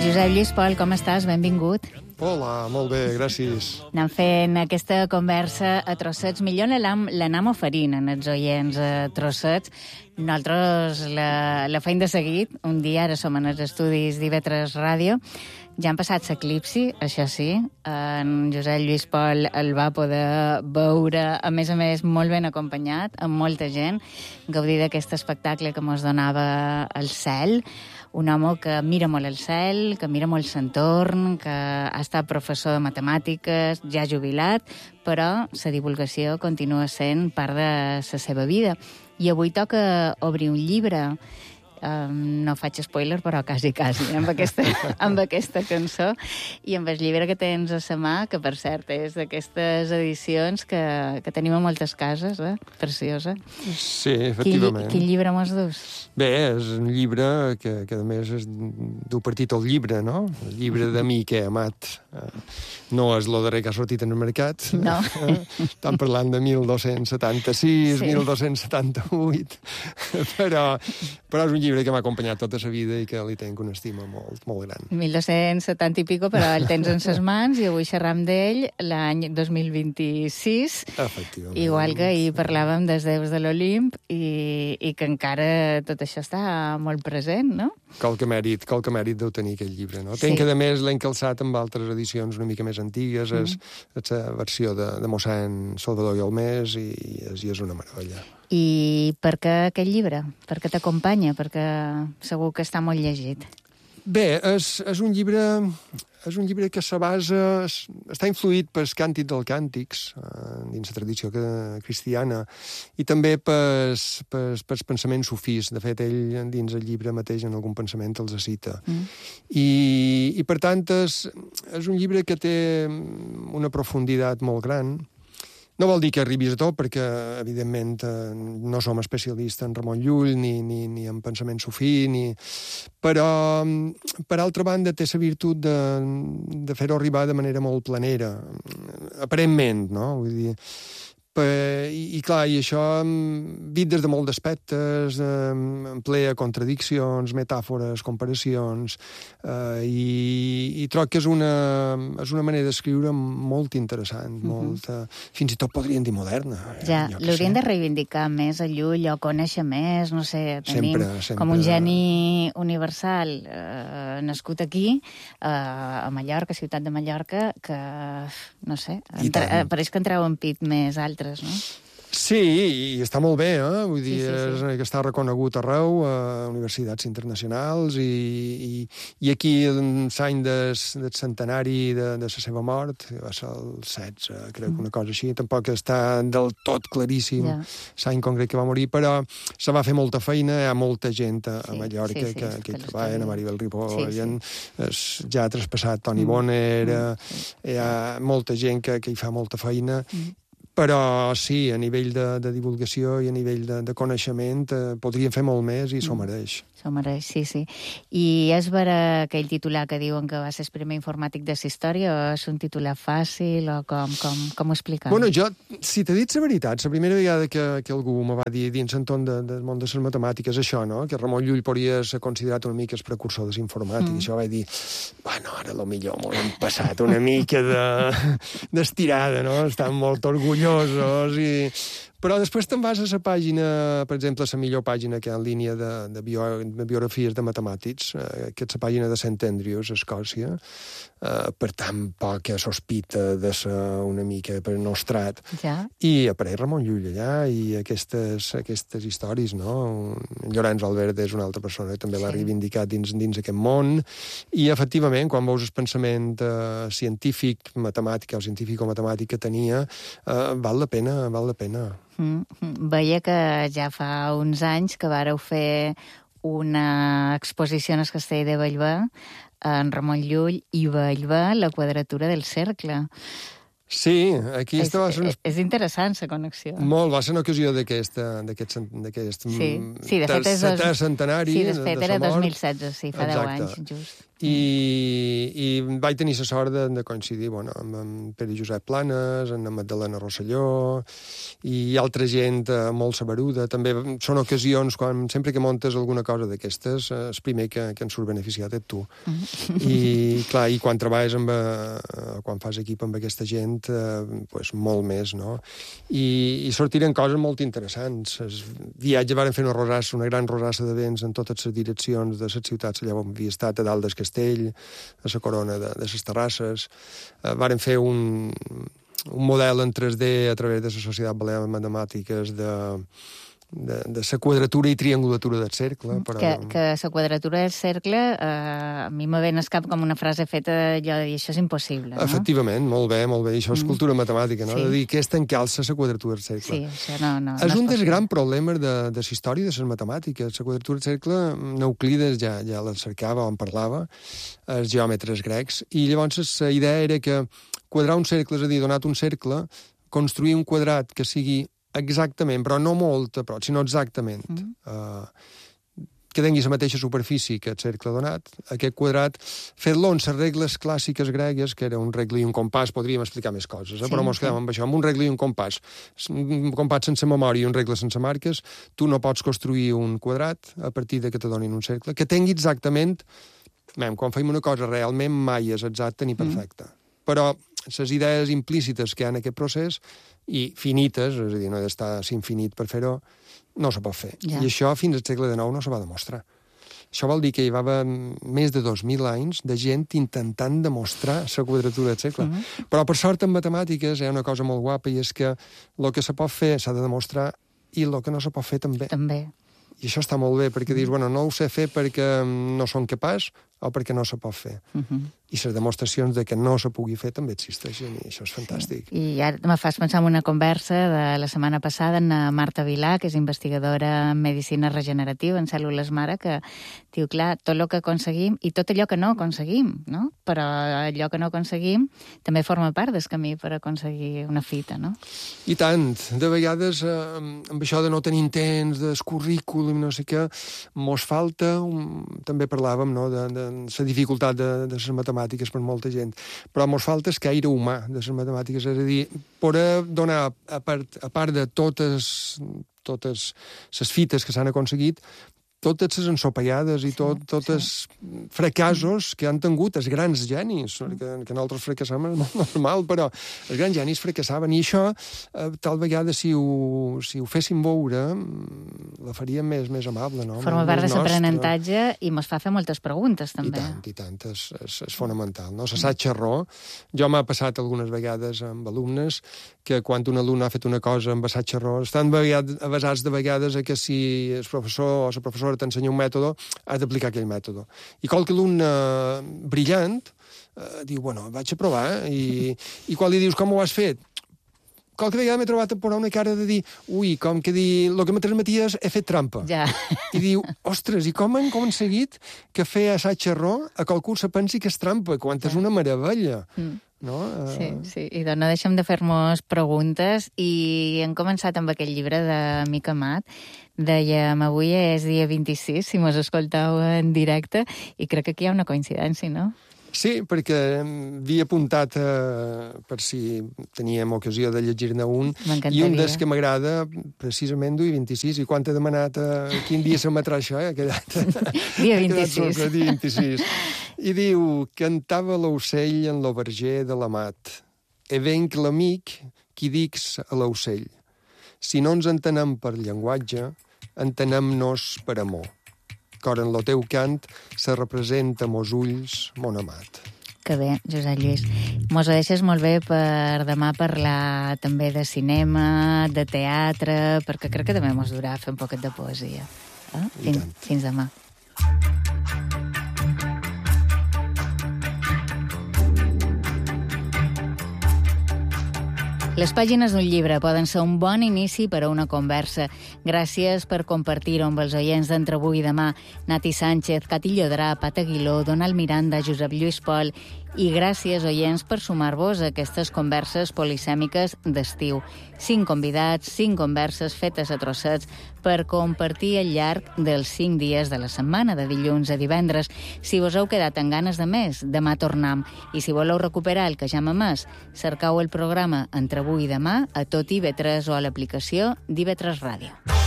Josep Lluís Pol, com estàs? Benvingut. Hola, molt bé, gràcies. Anem fent aquesta conversa a trossets. Millor l'anem oferint als oients a trossets. Nosaltres la feim de seguit. Un dia, ara som en els estudis d'IV3 Ràdio. Ja han passat l'eclipsi, això sí. En Josep Lluís Pol el va poder veure, a més, molt ben acompanyat, amb molta gent, gaudir d'aquest espectacle que mos donava el cel. Un home que mira molt el cel, que mira molt l'entorn, que ha estat professor de matemàtiques, ja jubilat, però la divulgació continua sent part de la seva vida. I avui toca obrir un llibre. No faig spoiler, però quasi, amb aquesta cançó. I amb el llibre que tens a la mà, que per cert és d'aquestes edicions que tenim a moltes cases, preciosa. Sí, efectivament. Quin llibre mos dus? Bé, és un llibre que a més es diu per títol llibre, no? El llibre de mi que he amat. No és el darrer que ha sortit en el mercat. No. Estan parlant de 1276, sí. 1278, però és un llibre que m'ha acompanyat tota la vida i que li tenc una estima molt, molt gran. 1270 i pico, però el tens en ses mans i avui xerram d'ell l'any 2026. Efectivament. Igual que ahir parlàvem dels déus de l'Olimp i que encara tot això està molt present, no? Qualque mèrit deu tenir aquest llibre, no? Sí. Tenc que, a més, l'he encalçat amb altres edicions una mica més antigues, és la versió de mossèn Salvador Guilmés i és una meravella. I per què aquest llibre? Per què t'acompanya? Perquè segur que està molt llegit. Bé, és un llibre que se basa... Està influït pels càntics dels càntics, dins la tradició cristiana, i també pels pensaments sufís. De fet, ell, dins el llibre mateix, en algun pensament els cita. I per tant, és un llibre que té una profunditat molt gran. No vol dir que arribis a tot, perquè, evidentment, no som especialistes en Ramon Llull ni en pensament sufí, però, per altra banda, té la virtut de fer-ho arribar de manera molt planera, aparentment, no? Vull dir... I clar, i això vist des de molts aspectes, emplea contradiccions, metàfores, comparacions, i troc que és una manera d'escriure molt interessant, molt, fins i tot podríem dir moderna. Ja, l'hauríem de reivindicar més a Llull, o conèixer més, no sé, tenim sempre. Com un geni universal nascut aquí, a Mallorca, ciutat de Mallorca, que, no sé, pareix que entreu en pit més altres. No? Sí, i està molt bé, vull dir, sí. Que està reconegut arreu, a universitats internacionals, i aquí l'any del centenari de la seva mort, que va ser el 16, crec que una cosa així, tampoc està del tot claríssim l'any concret que va morir, però se va fer molta feina, hi ha molta gent a Mallorca que hi treballa, a Maribel Ripoll, ja ha traspassat Toni Bonner, hi ha molta gent que hi fa molta feina, però sí, a nivell de divulgació i a nivell de coneixement podríem fer molt més i s'ho mereix. S'ho mereix, sí. I és vera aquell titular que diuen que va ser el primer informàtic de la història, o és un titular fàcil, o com ho explicar? Bueno, jo, si t'he dit la veritat, la primera vegada que algú me va dir dins l'entorn del món de les matemàtiques això, no? Que Ramon Llull podria ser considerat una mica el precursor de l'informàtic. Això vaig dir, bueno, ara potser m'ho hem passat una mica d'estirada, no? Estan molt orgullosos Però després te'n vas a la pàgina, per exemple, la millor pàgina que hi ha en línia de biografies de matemàtics, que és la pàgina de St. Andrews, a Escòcia, per tant, poca sospita de ser una mica per nostrat. I apareix Ramon Llull allà, i aquestes històries, no? Llorenç Albert és una altra persona que també l'ha reivindicat dins aquest món, i efectivament, quan veus el pensament científic, matemàtic o científico-matemàtic que tenia, val la pena. Veia que ja fa uns anys que vàreu fer una exposició en el castell de Bellver, en Ramon Llull i Bellver, la quadratura del cercle. Sí, aquí va ser... És interessant, la connexió. Molt, va ser una ocasió d'aquest Sí, de fet és... tercer centenari Sí, de fet era sa mort. 2016, sí, fa 10 anys, just. I vaig tenir la sort de coincidir amb en Pere Josep Planes, en Magdalena Rosselló i altra gent molt saberuda. També són ocasions, sempre que montes alguna cosa d'aquestes, el primer que en surt beneficiat és tu. I, clar, i quan treballes quan fas equip amb aquesta gent, molt més, no? I sortiren coses molt interessants. El viatge varen fer una gran rosassa de vents en totes les direccions de les ciutats allà on havia estat, a dalt del castell, a la corona de les terrasses. Varen fer un model en 3D a través de la Societat Balear de Matemàtiques de la quadratura i triangulatura del cercle. Que la quadratura del cercle a mi me ve al cap com una frase feta allò de dir això és impossible, no? Efectivament, molt bé. I això és cultura matemàtica, no? De dir que és tancar-se la quadratura del cercle. Sí, això no és un dels grans problemes de la història de les matemàtiques. La quadratura del cercle, Euclides ja la cercava o en parlava, els geòmetres grecs, i llavors la idea era que quadrar un cercle, és a dir, donat un cercle, construir un quadrat que sigui exactament, però no molt a prop, sinó exactament, que tingui la mateixa superfície que el cercle donat, aquest quadrat, fet-lo en les regles clàssiques gregues, que era un regle i un compàs, podríem explicar més coses, però mos quedem amb això, amb un regle i un compàs sense memòria i un regle sense marques, tu no pots construir un quadrat a partir de que te donin un cercle, que tingui exactament, quan fem una cosa realment mai és exacta ni perfecta, però les idees implícites que hi ha en aquest procés i finites, és a dir, no ha d'estar infinit per fer-ho, no se pot fer. I això fins al segle XIX no se va demostrar. Això vol dir que hi va haver més de 2.000 anys de gent intentant demostrar la quadratura del cercle. Però, per sort, en matemàtiques hi ha una cosa molt guapa, i és que el que se pot fer s'ha de demostrar i el que no se pot fer també. I això està molt bé, perquè dius, no ho sé fer perquè no som capaç o perquè no se pot fer. I les demostracions de que no se pugui fer també existeixen, i això és fantàstic. I ara me fas pensar en una conversa de la setmana passada en Marta Vilà, que és investigadora en medicina regenerativa, en cèl·lules mare, que diu, clar, tot el que aconseguim i tot allò que no aconseguim, no? Però allò que no aconseguim també forma part del camí per aconseguir una fita, no? I tant. De vegades, amb això de no tenir temps, del currículum, no sé què, mos falta, també parlàvem, no?, de la dificultat de les matemàtiques per molta gent, però mos falta el caire humà de les matemàtiques, és a dir, poder donar, a part de totes les fites que s'han aconseguit, totes les ensopegades i tots els fracassos que han tingut els grans genis, que nosaltres fracassam és molt normal, però els grans genis fracassaven, i això, tal vegada, si ho féssim veure, la faríem més amable, no? Forma part de l'aprenentatge i mos fa fer moltes preguntes, també. I tant, és fonamental, no? L'assaig xerró, jo m'ha passat algunes vegades amb alumnes que quan un alumne ha fet una cosa amb assaig xerró, estan avasats de vegades a que si el professor o la professora t'ensenya un mètode, has d'aplicar aquell mètode. I qualque alumne brillant diu, vaig a provar, i quan li dius com ho has fet, qualque vegada m'he trobat a posar una cara de dir, com que dir, el que me transmeties he fet trampa. I diu, ostres, i com han aconseguit que fer assaig xerró a qualcú se pensi que és trampa, quan és una meravella. No? Sí, i no deixem de fer-nos preguntes, i hem començat amb aquell llibre de Mica Amat. Dèiem, avui és dia 26, si mos escolteu en directe, i crec que aquí hi ha una coincidència, no? Sí, perquè havia apuntat per si teníem ocasió de llegir-ne un, i un des que m'agrada, precisament, duia 26, i quan t'he demanat quin dia s'emetrà això, ha quedat... Dia 26. Dia 26. I diu, cantava l'ocell en lo verger de l'amat. E venc l'amic qui dics a l'ocell. Si no ens entenem per llenguatge, entenem-nos per amor. Cor en lo teu cant se representa mos ulls, mon amat. Que bé, Josep Lluís. Mos ho deixes molt bé per demà parlar també de cinema, de teatre, perquè crec que també mos durà fer un poquet de poesia. Fins demà. Les pàgines d'un llibre poden ser un bon inici per a una conversa. Gràcies per compartir-ho amb els oients d'Entre avui i demà. Nati Sánchez, Cati Llodrà, Pat Aguiló, Donald Miranda, Josep Lluís Pol I gràcies, oients, per sumar-vos a aquestes converses polisèmiques d'estiu. 5 convidats, 5 converses fetes a trossets per compartir al llarg dels 5 dies de la setmana, de dilluns a divendres. Si vos heu quedat amb ganes de més, demà tornam. I si voleu recuperar el que ja hem emès, cercau el programa Entre avui i demà a tot IB3 o a l'aplicació d'IB3 Ràdio.